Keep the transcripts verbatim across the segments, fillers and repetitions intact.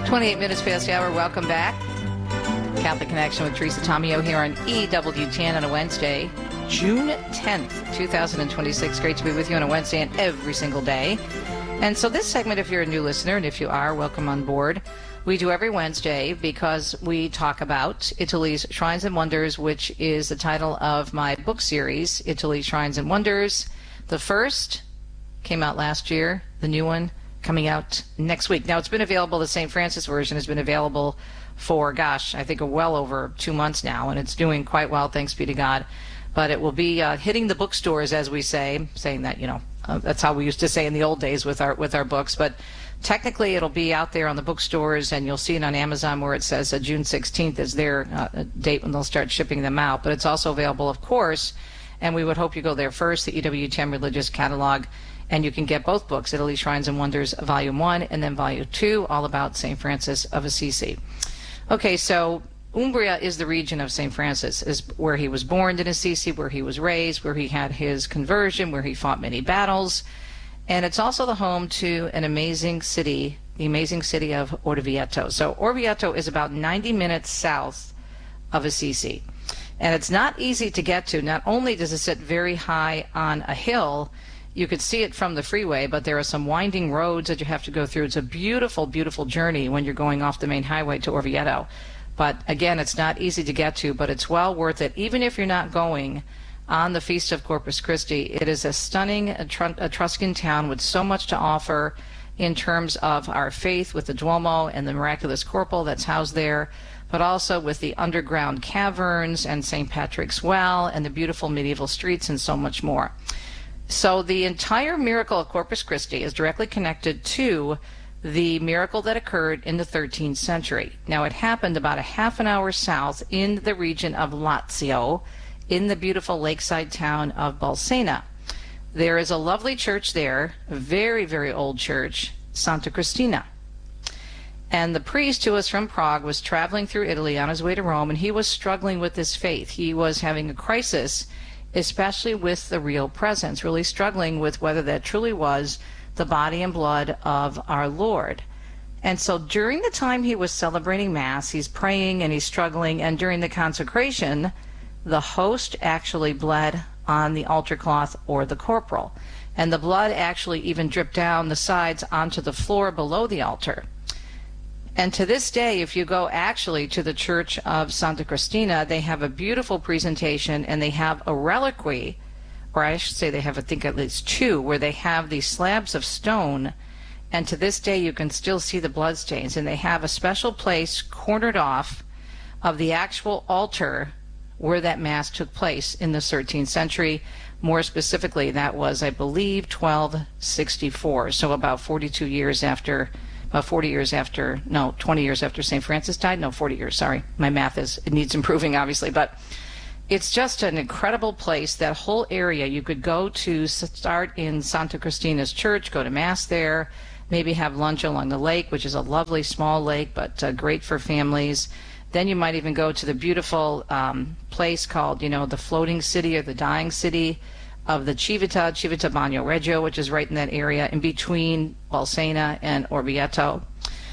twenty-eight minutes past the hour. Welcome back. Catholic Connection with Teresa Tomeo here on E W T N on a Wednesday, June tenth, twenty twenty-six. Great to be with you on a Wednesday and every single day. And so this segment, if you're a new listener, and if you are, welcome on board. We do every Wednesday because we talk about Italy's Shrines and Wonders, which is the title of my book series, Italy Shrines and Wonders. The first came out last year, the new one coming out next week. Now, it's been available, the Saint Francis version has been available for, gosh, I think well over two months now, and it's doing quite well, thanks be to God. But it will be uh, hitting the bookstores, as we say, saying that, you know, uh, that's how we used to say in the old days with our with our books. But technically, it'll be out there on the bookstores, and you'll see it on Amazon where it says uh, June sixteenth is their uh, date when they'll start shipping them out. But it's also available, of course, and we would hope you go there first, the E W T N Religious Catalog, and you can get both books, Italy Shrines and Wonders, Volume one, and then Volume two, all about Saint Francis of Assisi. Okay, so Umbria is the region of Saint Francis, is where he was born in Assisi, where he was raised, where he had his conversion, where he fought many battles. And it's also the home to an amazing city, the amazing city of Orvieto. So Orvieto is about ninety minutes south of Assisi. And it's not easy to get to. Not only does it sit very high on a hill, you could see it from the freeway, but there are some winding roads that you have to go through. It's a beautiful, beautiful journey when you're going off the main highway to Orvieto. But again, it's not easy to get to, but it's well worth it. Even if you're not going on the Feast of Corpus Christi, it is a stunning Etruscan town with so much to offer in terms of our faith with the Duomo and the miraculous corporal that's housed there, but also with the underground caverns and Saint Patrick's Well and the beautiful medieval streets and so much more. So the entire miracle of Corpus Christi is directly connected to the miracle that occurred in the thirteenth century. Now, it happened about a half an hour south in the region of Lazio, in the beautiful lakeside town of Bolsena. There is a lovely church there, a very, very old church, Santa Cristina. And the priest, who was from Prague, was traveling through Italy on his way to Rome, and he was struggling with his faith. He was having a crisis, especially with the real presence, really struggling with whether that truly was the body and blood of our Lord. And so during the time he was celebrating Mass, he's praying and he's struggling, and during the consecration, the host actually bled on the altar cloth or the corporal. And the blood actually even dripped down the sides onto the floor below the altar. And to this day, if you go actually to the Church of Santa Cristina, they have a beautiful presentation, and they have a reliquary, or I should say they have, I think, at least two, where they have these slabs of stone, and to this day you can still see the bloodstains. And they have a special place cornered off of the actual altar where that Mass took place in the thirteenth century. More specifically, that was, I believe, twelve sixty-four, so about forty-two years after, about forty years after, no, twenty years after Saint Francis died. No, forty years, sorry. My math is, it needs improving, obviously, but it's just an incredible place. That whole area, you could go to, start in Santa Cristina's church, go to Mass there, maybe have lunch along the lake, which is a lovely small lake, but uh, great for families. Then you might even go to the beautiful um, place called, you know, the floating city or the dying city of the Civita, Civita Bagno Reggio, which is right in that area in between Bolsena and Orvieto.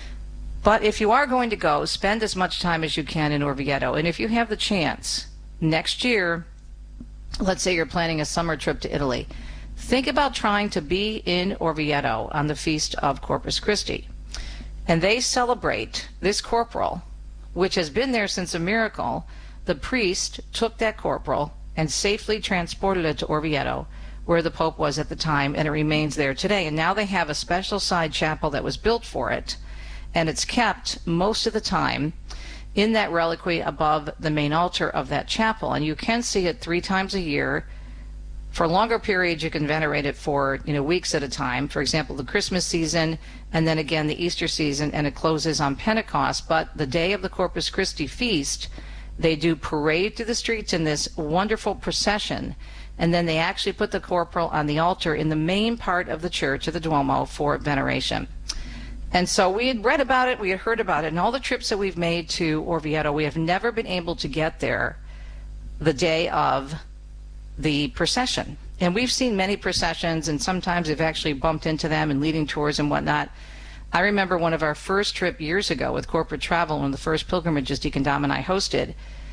But if you are going to go, spend as much time as you can in Orvieto. And if you have the chance, next year, let's say you're planning a summer trip to Italy, think about trying to be in Orvieto on the Feast of Corpus Christi. And they celebrate this corporal, which has been there since a miracle. The priest took that corporal and safely transported it to Orvieto, where the Pope was at the time, and it remains there today. And now they have a special side chapel that was built for it, and it's kept most of the time in that reliquary above the main altar of that chapel. And you can see it three times a year. For longer periods, you can venerate it for, you know, weeks at a time. For example, the Christmas season, and then again the Easter season, and it closes on Pentecost. But the day of the Corpus Christi feast, they do parade through the streets in this wonderful procession, and then they actually put the corporal on the altar in the main part of the church of the Duomo for veneration. And so we had read about it, we had heard about it, and all the trips that we've made to Orvieto, we have never been able to get there the day of the procession. And we've seen many processions, and sometimes we've actually bumped into them in leading tours and whatnot. I remember one of our first trip years ago with corporate travel, one of the first pilgrimages Deacon Dom and I hosted.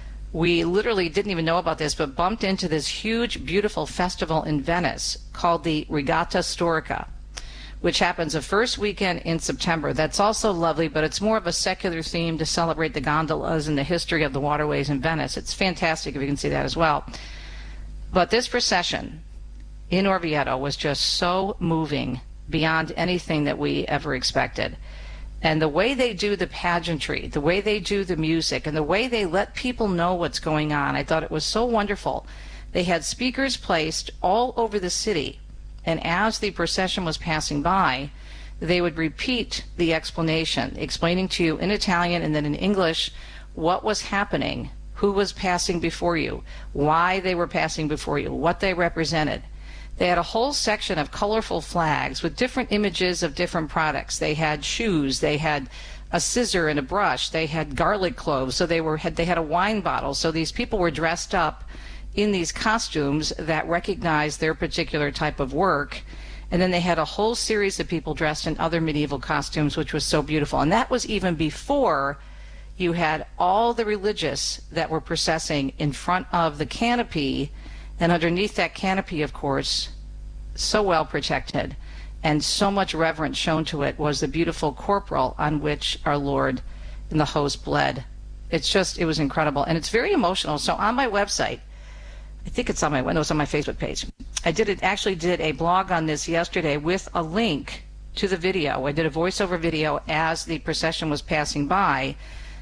We literally didn't even know about this, but bumped into this huge, beautiful festival in Venice called the Regatta Storica, which happens the first weekend in September. That's also lovely, but it's more of a secular theme to celebrate the gondolas and the history of the waterways in Venice. It's fantastic if you can see that as well. But this procession in Orvieto was just so moving beyond anything that we ever expected. And the way they do the pageantry, the way they do the music, and the way they let people know what's going on, I thought it was so wonderful. They had speakers placed all over the city, and as the procession was passing by, they would repeat the explanation, explaining to you in Italian and then in English what was happening, who was passing before you, why they were passing before you, what they represented. They had a whole section of colorful flags with different images of different products. They had shoes, they had a scissor and a brush, they had garlic cloves, so they were had they had a wine bottle. So these people were dressed up in these costumes that recognized their particular type of work. And then they had a whole series of people dressed in other medieval costumes, which was so beautiful. And that was even before you had all the religious that were processing in front of the canopy. And underneath that canopy, of course, so well protected and so much reverence shown to it, was the beautiful corporal on which our Lord and the host bled. It's just, it was incredible. And it's very emotional. So on my website, I think it's on my, no, it's on my Facebook page. I did it, actually did a blog on this yesterday with a link to the video. I did a voiceover video as the procession was passing by,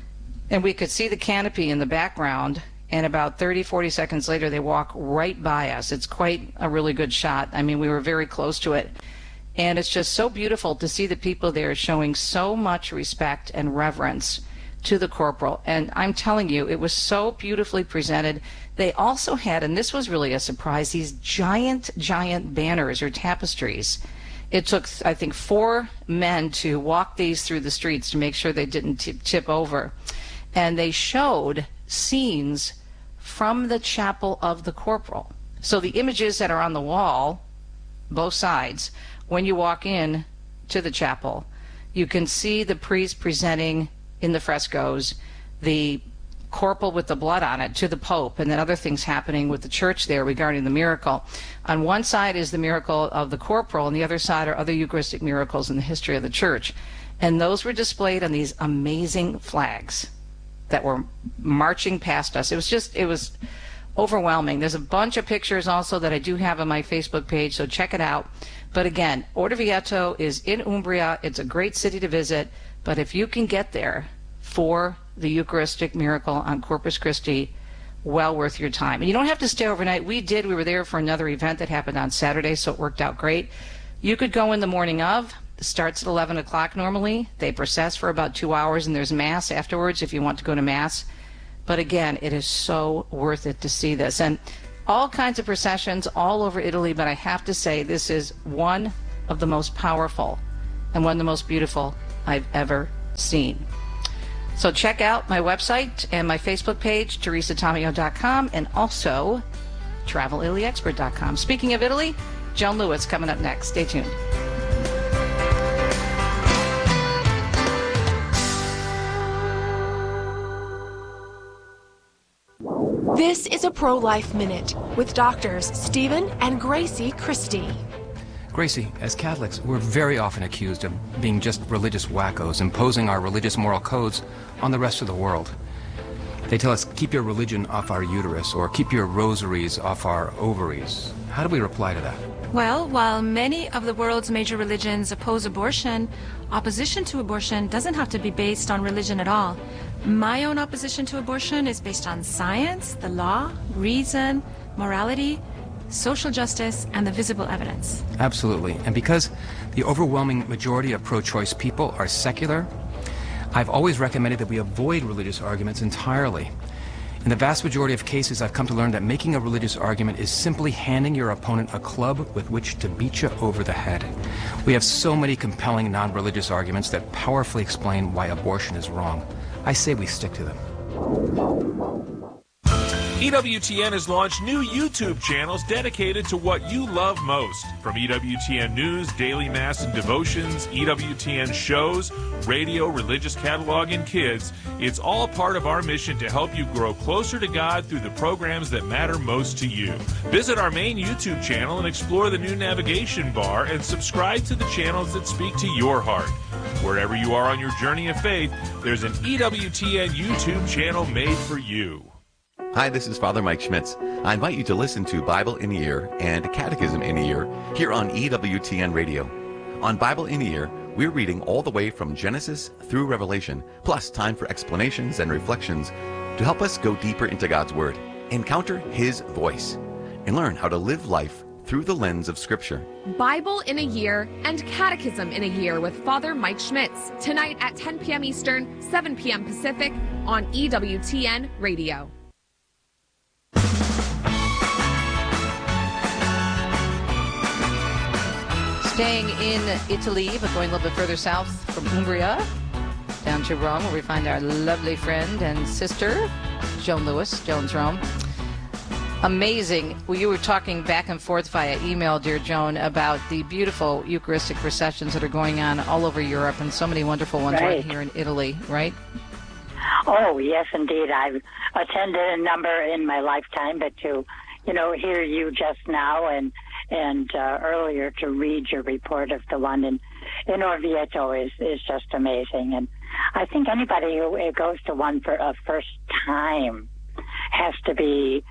and we could see the canopy in the background. And about thirty, forty seconds later, they walk right by us. It's quite a really good shot. I mean, we were very close to it. And it's just so beautiful to see the people there showing so much respect and reverence to the corporal. And I'm telling you, it was so beautifully presented. They also had, and this was really a surprise, these giant, giant banners or tapestries. It took, I think, four men to walk these through the streets to make sure they didn't tip, tip over. And they showed scenes from the chapel of the corporal. So the images that are on the wall, both sides, when you walk in to the chapel, you can see the priest presenting in the frescoes the corporal with the blood on it to the Pope, and then other things happening with the church there regarding the miracle. On one side is the miracle of the corporal, and the other side are other Eucharistic miracles in the history of the church. And those were displayed on these amazing flags that were marching past us. It was just, it was overwhelming. There's a bunch of pictures also that I do have on my Facebook page, so check it out. But again, Orvieto is in Umbria. It's a great city to visit, but if you can get there for the Eucharistic miracle on Corpus Christi, well worth your time. And you don't have to stay overnight. We did. We were there for another event that happened on Saturday, so it worked out great. You could go in the morning of. It starts at eleven o'clock normally. They process for about two hours, and there's Mass afterwards if you want to go to Mass. But again, it is so worth it to see this. And all kinds of processions all over Italy, but I have to say this is one of the most powerful and one of the most beautiful I've ever seen. So check out my website and my Facebook page, teresa tomeo dot com, and also travel italy expert dot com. Speaking of Italy, Joan Lewis coming up next. Stay tuned. This is a Pro-Life Minute with doctors Stephen and Gracie Christie. Gracie, as Catholics, we're very often accused of being just religious wackos, imposing our religious moral codes on the rest of the world. They tell us, keep your religion off our uterus, or keep your rosaries off our ovaries. How do we reply to that? Well, while many of the world's major religions oppose abortion, opposition to abortion doesn't have to be based on religion at all. My own opposition to abortion is based on science, the law, reason, morality, social justice, and the visible evidence. Absolutely. And because the overwhelming majority of pro-choice people are secular, I've always recommended that we avoid religious arguments entirely. In the vast majority of cases, I've come to learn that making a religious argument is simply handing your opponent a club with which to beat you over the head. We have so many compelling non-religious arguments that powerfully explain why abortion is wrong. I say we stick to them. E W T N has launched new YouTube channels dedicated to what you love most. From E W T N News, Daily Mass and Devotions, E W T N shows, radio, religious catalog, and kids, it's all part of our mission to help you grow closer to God through the programs that matter most to you. Visit our main YouTube channel and explore the new navigation bar and subscribe to the channels that speak to your heart. Wherever you are on your journey of faith, there's an E W T N YouTube channel made for you. Hi, this is Father Mike Schmitz. I invite you to listen to Bible in a Year and Catechism in a Year here on E W T N Radio. On Bible in a Year, we're reading all the way from Genesis through Revelation, plus time for explanations and reflections to help us go deeper into God's Word, encounter His voice, and learn how to live life through the lens of Scripture. Bible in a Year and Catechism in a Year with Father Mike Schmitz. Tonight at ten p.m. Eastern, seven p.m. Pacific on E W T N Radio. Staying in Italy, but going a little bit further south from Umbria, down to Rome, where we find our lovely friend and sister, Joan Lewis, Joan's Rome. Amazing. Well, you were talking back and forth via email, dear Joan, about the beautiful Eucharistic processions that are going on all over Europe, and so many wonderful ones right, right here in Italy, right? Oh, yes, indeed. I've attended a number in my lifetime, but to, you know, hear you just now and and uh, earlier to read your report of the one in, in Orvieto is, is just amazing. And I think anybody who goes to one for a first time has to be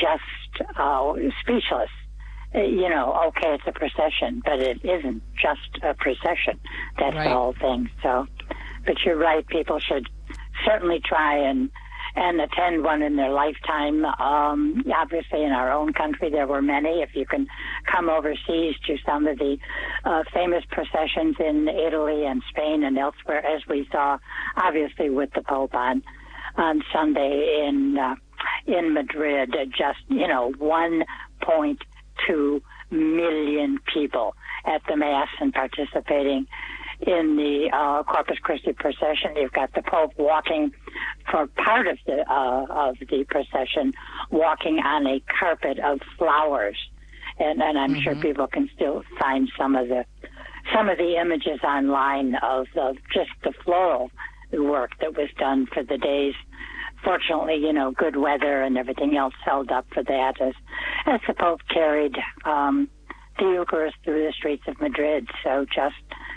just uh, speechless. You know, okay, it's a procession, but it isn't just a procession. That's right. The whole thing. So, but you're right, people should certainly try and and attend one in their lifetime. Um, obviously, in our own country, there were many. If you can come overseas to some of the uh, famous processions in Italy and Spain and elsewhere, as we saw, obviously, with the Pope on on Sunday in uh, in Madrid, just, you know, one point two million people at the Mass and participating in the uh, Corpus Christi procession. You've got the Pope walking for part of the uh, of the procession, walking on a carpet of flowers, and, and I'm mm-hmm. sure people can still find some of the some of the images online of, of just the floral work that was done for the days. Fortunately, you know, good weather and everything else held up for that as as the Pope carried um, the Eucharist through the streets of Madrid. So just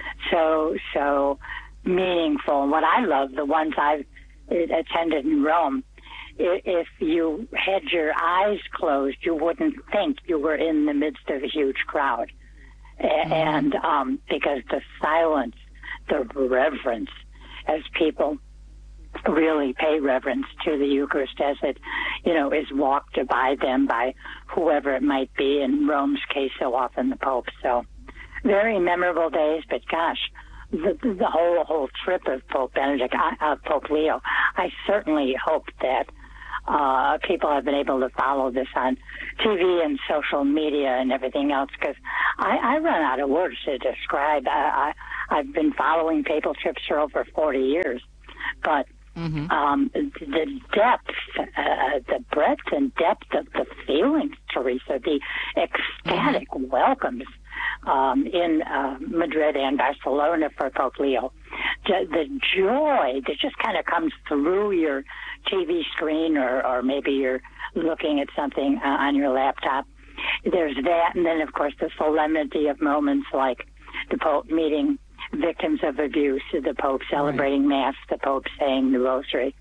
so, so meaningful. And what I love, the ones I've attended in Rome, if you had your eyes closed, you wouldn't think you were in the midst of a huge crowd. Mm-hmm. And um, because the silence, the reverence, as people really pay reverence to the Eucharist as it, you know, is walked by them by whoever it might be, in Rome's case, so often the Pope. So very memorable days, but gosh, the, the whole whole trip of Pope Benedict, uh, Pope Leo, I certainly hope that uh, people have been able to follow this on T V and social media and everything else, because I, I run out of words to describe. I, I, I've been following papal trips for over forty years, but Mm-hmm. Um, the depth, uh, the breadth and depth of the feelings, Teresa, the ecstatic mm-hmm. welcomes um, in uh, Madrid and Barcelona for Pope Leo, the, the joy that just kind of comes through your T V screen, or, or maybe you're looking at something uh, on your laptop. There's that, and then, of course, the solemnity of moments like the Pope meeting victims of abuse, the Pope celebrating right. Mass, the Pope saying the Rosary.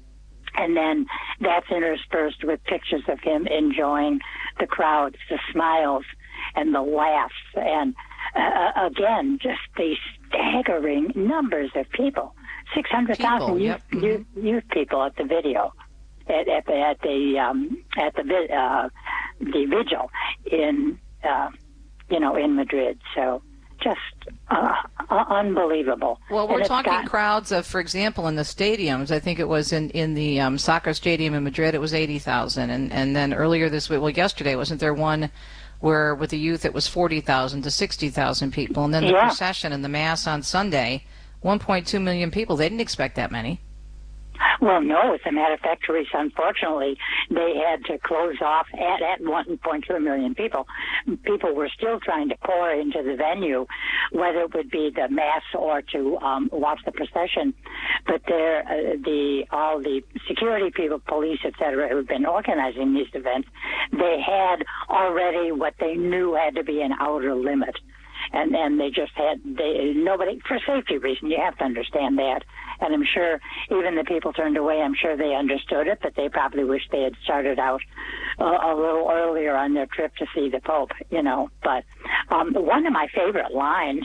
And then that's interspersed with pictures of him enjoying the crowds, the smiles, and the laughs. And uh, again, just these staggering numbers of people. six hundred thousand youth, yep. youth, youth people at the video, at, at the, at the, um, at the, uh, the vigil in, uh, you know, in Madrid. So, just uh, uh, unbelievable. Well, we're talking got... crowds of, for example, in the stadiums. I think it was in, in the um, soccer stadium in Madrid, it was eighty thousand. And, and then earlier this week, well, yesterday, wasn't there one where with the youth it was forty thousand to sixty thousand people? And then the yeah. procession and the Mass on Sunday, one point two million people. They didn't expect that many. Well, no, as a matter of fact, Teresa, unfortunately, they had to close off at, at one point two million people. People were still trying to pour into the venue, whether it would be the mass or to um, watch the procession. But there, uh, the all the security people, police, et cetera, who've been organizing these events, they had already what they knew had to be an outer limit. And and they just had they nobody for safety reasons. You have to understand that, and I'm sure even the people turned away. I'm sure they understood it, but they probably wish they had started out uh, a little earlier on their trip to see the Pope. You know, but um, one of my favorite lines,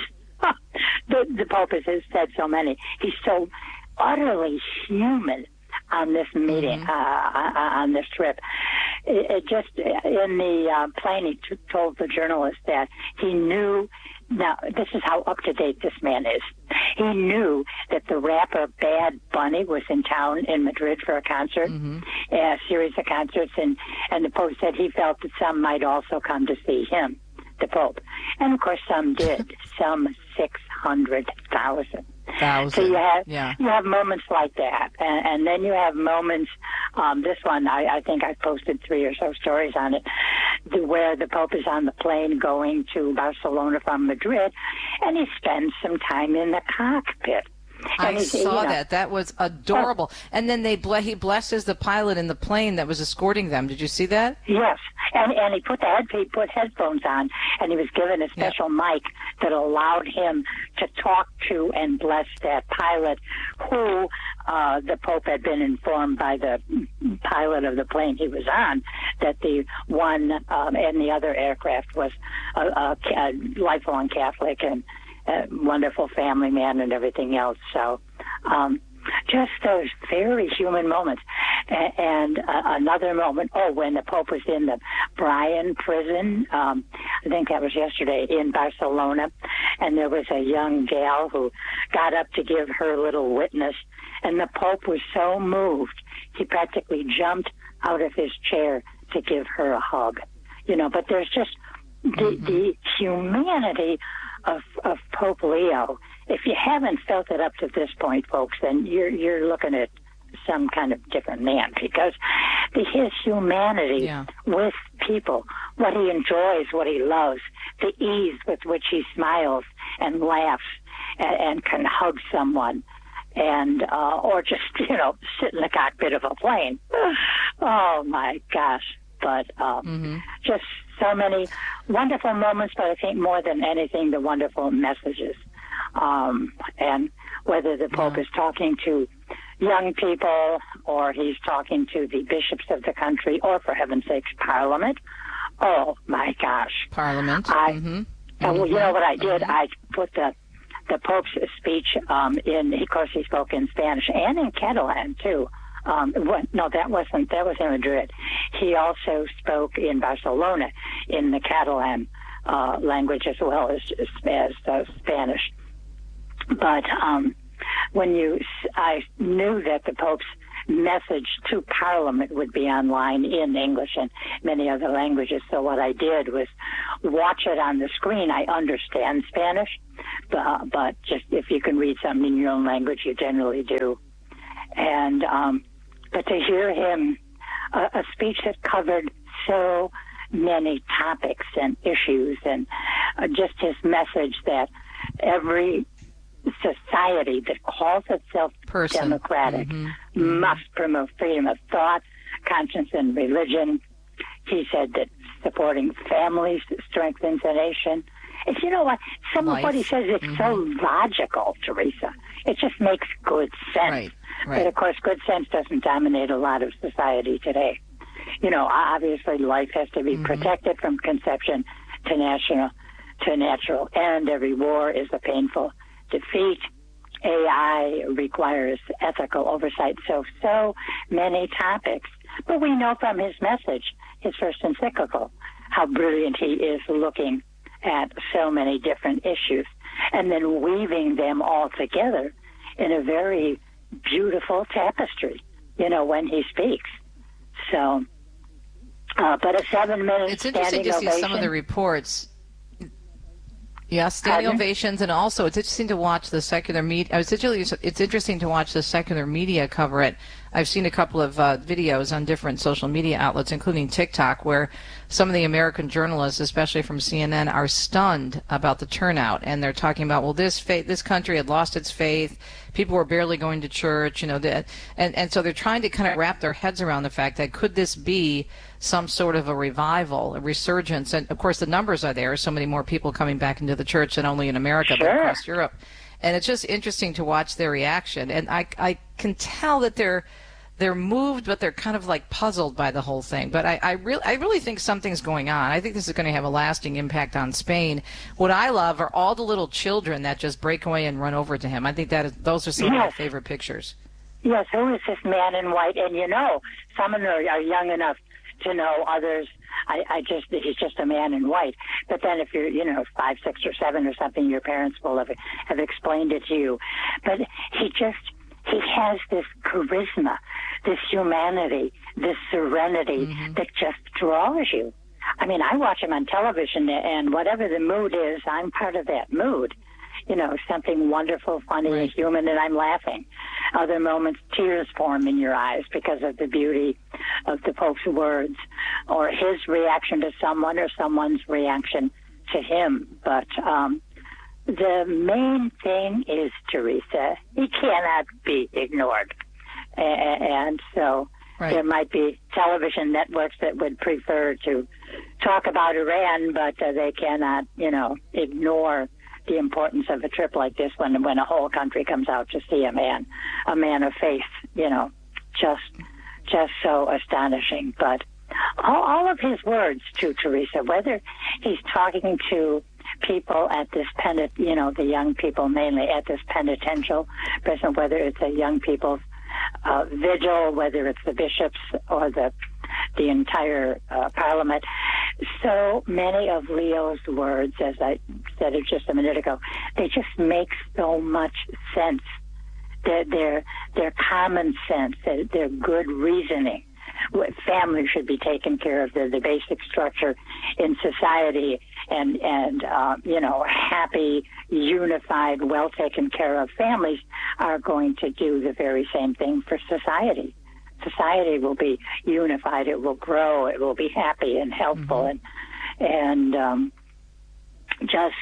the the Pope has, has said so many. He's so utterly human on this meeting, mm-hmm. uh, on this trip. It, it just, in the uh, plane, he t- told the journalist that he knew, now, this is how up-to-date this man is. He knew that the rapper Bad Bunny was in town in Madrid for a concert, mm-hmm. a series of concerts, and, and the Pope said he felt that some might also come to see him, the Pope. And, of course, some did, some six hundred thousand. Thousand. So you have yeah. you have moments like that, and, and then you have moments. Um, this one, I, I think I posted three or so stories on it, the, where the Pope is on the plane going to Barcelona from Madrid, and he spends some time in the cockpit. I saw you know, that. That was adorable. Oh. And then they ble- he blesses the pilot in the plane that was escorting them. Did you see that? Yes. And and he put the head he put headphones on, and he was given a special yep. mic that allowed him to talk to and bless that pilot, who uh, the Pope had been informed by the pilot of the plane he was on that the one um, and the other aircraft was a, a, a lifelong Catholic and a wonderful family man and everything else. So um, just those very human moments. A- and uh, another moment, oh, when the Pope was in the Bryan prison, um, I think that was yesterday, in Barcelona, and there was a young gal who got up to give her little witness, and the Pope was so moved, he practically jumped out of his chair to give her a hug. You know, but there's just the, mm-hmm. the humanity Of, of Pope Leo. If you haven't felt it up to this point, folks, then you're you're looking at some kind of different man, because the, his humanity yeah. with people, what he enjoys, what he loves, the ease with which he smiles and laughs and, and can hug someone, and uh, or just you know sit in the cockpit of a plane. Oh my gosh! But um, mm-hmm. just so many wonderful moments, but I think more than anything, the wonderful messages. Um, and whether the Pope yeah. is talking to young people, or he's talking to the bishops of the country, or, for heaven's sakes, Parliament. Oh, my gosh. Parliament. I, mm-hmm. uh, well, you know what I did? Mm-hmm. I put the the Pope's speech um, in, of course, he spoke in Spanish and in Catalan, too. Um, what, no, that wasn't, that was in Madrid. He also spoke in Barcelona in the Catalan uh, language as well as, as uh, Spanish. But um, when you, I knew that the Pope's message to Parliament would be online in English and many other languages. So what I did was watch it on the screen. I understand Spanish, but, but just if you can read something in your own language, you generally do. And um, but to hear him, uh, a speech that covered so many topics and issues, and uh, just his message that every society that calls itself Person. democratic mm-hmm. must promote freedom of thought, conscience, and religion. He said that supporting families strengthens a nation. And you know what? Some Life. of what he says is mm-hmm. so logical, Teresa. It just makes good sense. Right. Right. But, of course, good sense doesn't dominate a lot of society today. You know, obviously life has to be mm-hmm. protected from conception to national, to natural end. Every war is a painful defeat. A I requires ethical oversight. So, so many topics. But we know from his message, his first encyclical, how brilliant he is looking at so many different issues and then weaving them all together in a very beautiful tapestry, you know, when he speaks. So, uh, but a seven-minute It's interesting to ovation. see some of the reports. Yeah, standing Pardon? ovations, and also it's interesting to watch the secular media. It's it's interesting to watch the secular media cover it. I've seen a couple of uh, videos on different social media outlets, including TikTok, where some of the American journalists, especially from C N N, are stunned about the turnout, and they're talking about, well, this faith, this country had lost its faith. People were barely going to church, you know, that, and and so they're trying to kind of wrap their heads around the fact that could this be some sort of a revival, a resurgence, and of course the numbers are there. So many more people coming back into the church, not only in America Sure. but across Europe, and it's just interesting to watch their reaction. And I I can tell that they're they're moved, but they're kind of like puzzled by the whole thing. But I, I really, I really think something's going on. I think this is going to have a lasting impact on Spain. What I love are all the little children that just break away and run over to him. I think that is, those are some of my Yes. favorite pictures. Yes, who is this man in white? And you know, some of them are, are young enough to know, others, I, I just, he's just a man in white. But then if you're, you know, five, six, or seven or something, your parents will have, have explained it to you. But he just, he has this charisma, this humanity, this serenity Mm-hmm. that just draws you. I mean, I watch him on television, and whatever the mood is, I'm part of that mood. You know, something wonderful, funny, Right. human, and I'm laughing. Other moments, tears form in your eyes because of the beauty of the Pope's words, or his reaction to someone, or someone's reaction to him. But um, the main thing is, Teresa, he cannot be ignored. A- And so Right. there might be television networks that would prefer to talk about Iran, but uh, they cannot, you know, ignore the importance of a trip like this when when a whole country comes out to see a man, a man of faith, you know, just just so astonishing. But all, all of his words, too, Teresa, whether he's talking to people at this penit, you know, the young people mainly at this penitential prison, whether it's a young people's uh, vigil, whether it's the bishops or the the entire uh, parliament. So many of Leo's words, as I said it just a minute ago, they just make so much sense. They're, they're, they're common sense. They're, they're good reasoning. Family should be taken care of. They're the basic structure in society, and, and uh, you know, happy, unified, well taken care of families are going to do the very same thing for society. Society will be unified. It will grow. It will be happy and helpful, mm-hmm. and and um, just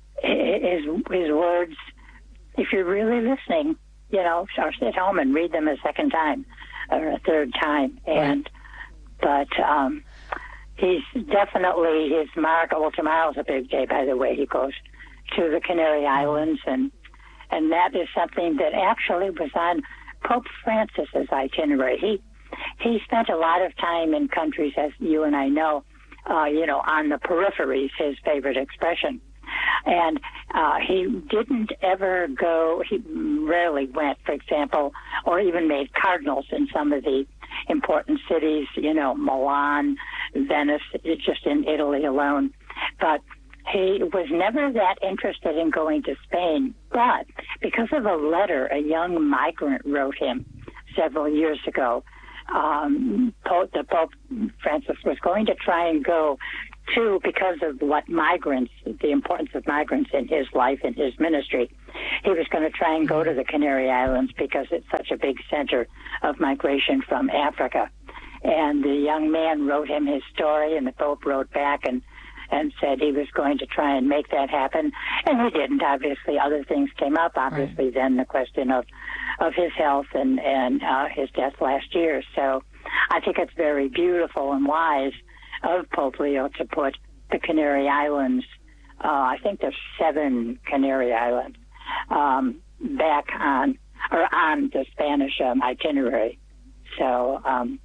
his his words. If you're really listening, you know, or sit home and read them a second time or a third time. And right. but um, he's definitely his mark. Well, tomorrow's a big day, by the way. He goes to the Canary Islands, and and that is something that actually was on Pope Francis's itinerary. He he spent a lot of time in countries, as you and I know, uh, you know, on the peripheries, his favorite expression. And uh, he didn't ever go, he rarely went, for example, or even made cardinals in some of the important cities, you know, Milan, Venice, just in Italy alone. But he was never that interested in going to Spain, but because of a letter a young migrant wrote him several years ago, um, Pope, the Pope Francis was going to try and go to, because of what migrants, the importance of migrants in his life and his ministry, he was going to try and go to the Canary Islands because it's such a big center of migration from Africa. And the young man wrote him his story, and the Pope wrote back and and said he was going to try and make that happen. And he didn't, obviously. Other things came up, obviously, right. Then the question of, of his health and, and uh, his death last year. So I think it's very beautiful and wise of Pope Leo to put the Canary Islands, uh, I think there's seven Canary Islands, um, back on, or on the Spanish um, itinerary. So, um,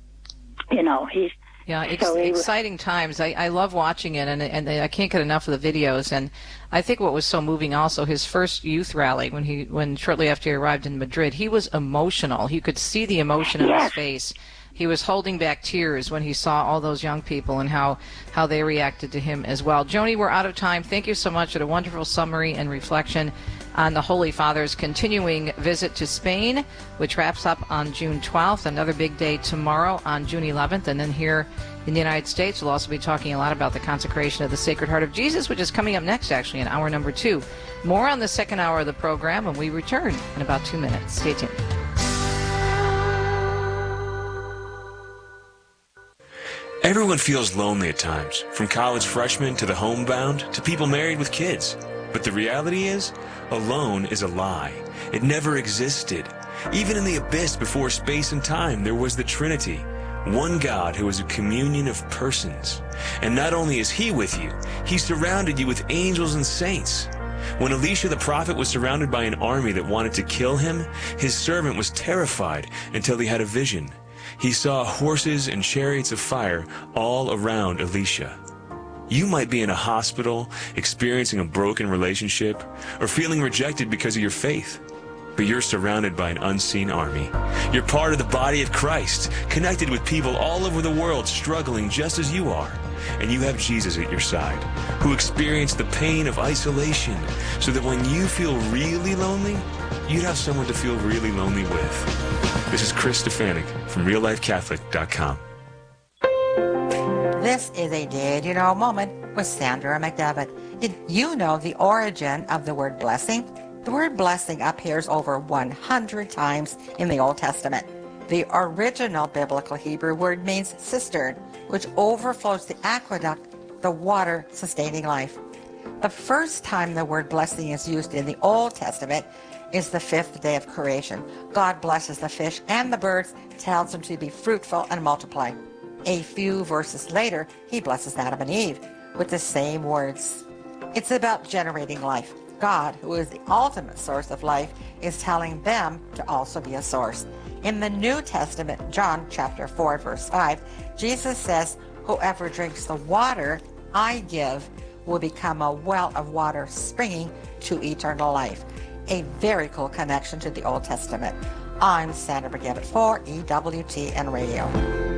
you know, he's, Yeah, ex- so he, exciting times. I, I love watching it, and and I can't get enough of the videos. And I think what was so moving also, his first youth rally when he when shortly after he arrived in Madrid, he was emotional. You could see the emotion in yes. his face. He was holding back tears when he saw all those young people and how, how they reacted to him as well. Joni, we're out of time. Thank you so much for a wonderful summary and reflection on the Holy Father's continuing visit to Spain, which wraps up on June twelfth. Another big day tomorrow on June eleventh. And then here in the United States, we'll also be talking a lot about the consecration of the Sacred Heart of Jesus, which is coming up next, actually, in hour number two. More on the second hour of the program when we return in about two minutes. Stay tuned. Everyone feels lonely at times, from college freshmen to the homebound to people married with kids. But the reality is, alone is a lie. It never existed. Even in the abyss before space and time, there was the Trinity. One God who is a communion of persons. And not only is He with you, He surrounded you with angels and saints. When Elisha the prophet was surrounded by an army that wanted to kill him, his servant was terrified until he had a vision. He saw horses and chariots of fire all around Elisha. You might be in a hospital, experiencing a broken relationship, or feeling rejected because of your faith. But you're surrounded by an unseen army. You're part of the body of Christ, connected with people all over the world struggling just as you are. And you have Jesus at your side, who experienced the pain of isolation, so that when you feel really lonely, you'd have someone to feel really lonely with. This is Chris Stefanik from real life catholic dot com. This is a Did You Know moment with Sandra McDevitt. Did you know the origin of the word blessing? The word blessing appears over one hundred times in the Old Testament. The original biblical Hebrew word means cistern, which overflows the aqueduct, the water sustaining life. The first time the word blessing is used in the Old Testament is the fifth day of creation. God blesses the fish and the birds, tells them to be fruitful and multiply. A few verses later, he blesses Adam and Eve with the same words. It's about generating life. God, who is the ultimate source of life, is telling them to also be a source. In the New Testament, John chapter four, verse five, Jesus says, "Whoever drinks the water I give will become a well of water springing to eternal life." A very cool connection to the Old Testament. I'm Sandra McDevitt for E W T N Radio.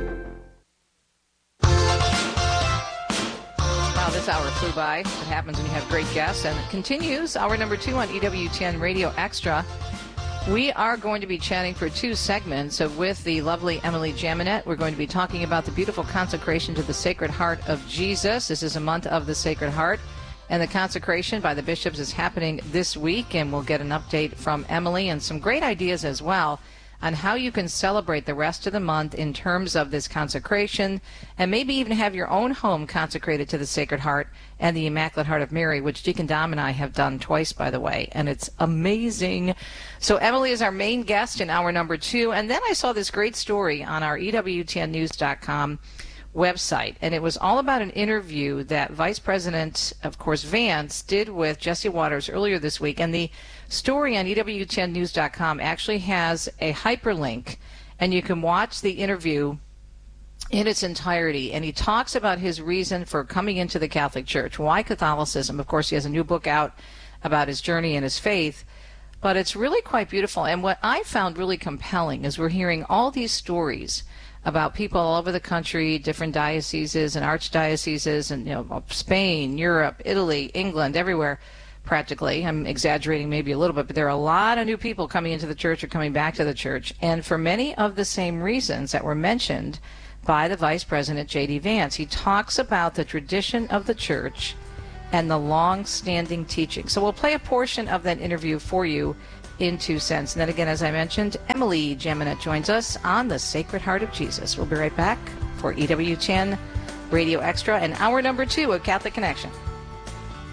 Wow, this hour flew by. It happens when you have great guests. And it continues, hour number two on E W T N Radio Extra. We are going to be chatting for two segments with the lovely Emily Jaminet. We're going to be talking about the beautiful consecration to the Sacred Heart of Jesus. This is a month of the Sacred Heart. And the consecration by the bishops is happening this week, and we'll get an update from Emily and some great ideas as well on how you can celebrate the rest of the month in terms of this consecration, and maybe even have your own home consecrated to the Sacred Heart and the Immaculate Heart of Mary, which Deacon Dom and I have done twice, by the way, and it's amazing. So Emily is our main guest in hour number two, and then I saw this great story on our E W T N news dot com website, and it was all about an interview that Vice President, of course, Vance did with Jesse Waters earlier this week. And the story on E W T N news dot com actually has a hyperlink, and you can watch the interview in its entirety. And he talks about his reason for coming into the Catholic Church, why Catholicism. Of course, he has a new book out about his journey and his faith, but it's really quite beautiful. And what I found really compelling is we're hearing all these stories about people all over the country, different dioceses and archdioceses, and you know, Spain, Europe, Italy, England, everywhere practically. I'm exaggerating maybe a little bit, but there are a lot of new people coming into the church or coming back to the church, and for many of the same reasons that were mentioned by the Vice President, J D Vance. He talks about the tradition of the church and the long-standing teaching. So we'll play a portion of that interview for you in two cents. And then again, as I mentioned, Emily Jaminet joins us on the Sacred Heart of Jesus. We'll be right back for E W T N Radio Extra and hour number two of Catholic Connection.